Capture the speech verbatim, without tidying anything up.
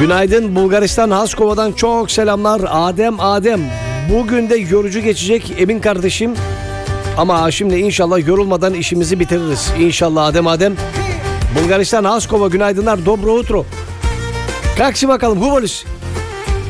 Günaydın Bulgaristan Haskova'dan çok selamlar. Adem Adem. Bugün de yorucu geçecek Emin kardeşim. Ama şimdi inşallah yorulmadan işimizi bitiririz. İnşallah Adem Adem. Bulgaristan Haskova günaydınlar. Dobro utro. Kalksi bakalım Huvolis.